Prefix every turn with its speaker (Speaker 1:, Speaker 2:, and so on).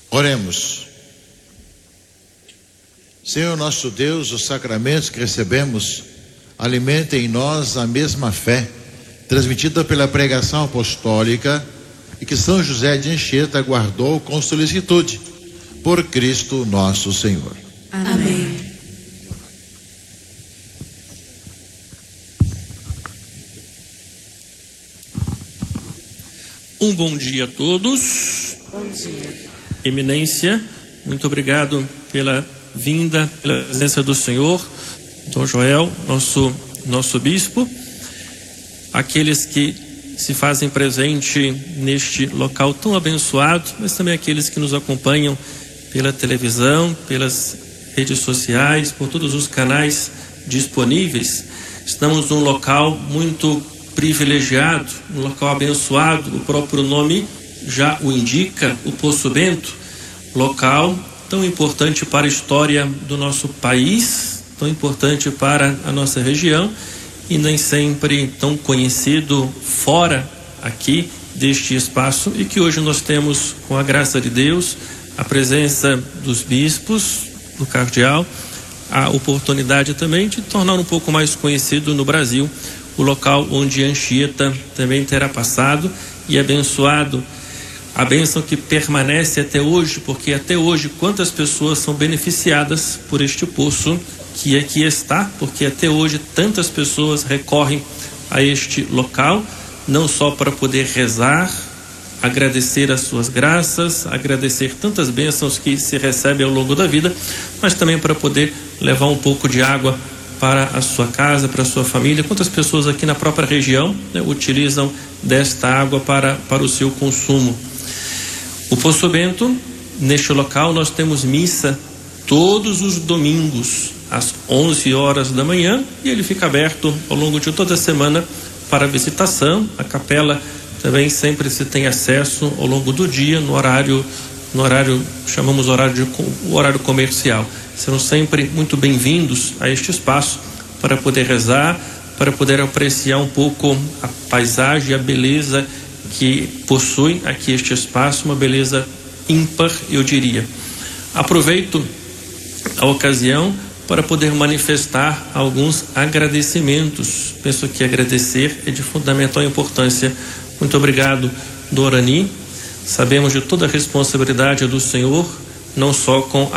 Speaker 1: Oremos. Senhor nosso Deus, os sacramentos que recebemos alimentem em nós a mesma fé transmitida pela pregação apostólica e que São José de Anchieta guardou com solicitude. Por Cristo nosso Senhor.
Speaker 2: Amém.
Speaker 3: Um bom dia a todos.
Speaker 2: Bom dia.
Speaker 3: Eminência, muito obrigado pela vinda, pela presença do Senhor, Dom Joel, nosso bispo. Aqueles que se fazem presente neste local tão abençoado, mas também aqueles que nos acompanham pela televisão, pelas redes sociais, por todos os canais disponíveis. Estamos num local muito privilegiado, um local abençoado, o próprio nome já o indica, o Poço Bento, local tão importante para a história do nosso país, tão importante para a nossa região e nem sempre tão conhecido fora aqui deste espaço, e que hoje nós temos, com a graça de Deus, a presença dos bispos, do cardeal, a oportunidade também de tornar um pouco mais conhecido no Brasil o local onde Anchieta também terá passado e abençoado, a bênção que permanece até hoje, porque até hoje quantas pessoas são beneficiadas por este poço que aqui está, porque até hoje tantas pessoas recorrem a este local, não só para poder rezar, agradecer as suas graças, agradecer tantas bênçãos que se recebe ao longo da vida, mas também para poder levar um pouco de água para a sua casa, para a sua família. Quantas pessoas aqui na própria região, né, utilizam desta água para o seu consumo. O Poço Bento, neste local, nós temos missa todos os domingos, às 11 horas da manhã, e ele fica aberto ao longo de toda a semana para visitação. A capela também sempre se tem acesso ao longo do dia, no horário chamamos o horário comercial. Serão sempre muito bem-vindos a este espaço para poder rezar, para poder apreciar um pouco a paisagem, a beleza que possui aqui este espaço, uma beleza ímpar, eu diria. Aproveito a ocasião para poder manifestar alguns agradecimentos. Penso que agradecer é de fundamental importância. Muito obrigado, Dorani. Sabemos de toda a responsabilidade do Senhor, não só com